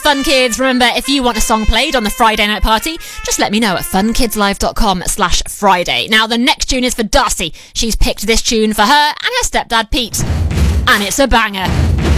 Fun Kids, remember, if you want a song played on the Friday night party, just let me know at funkidslive.com/Friday. Now, the next tune is for Darcy. She's picked this tune for her and her stepdad, Pete. And it's a banger.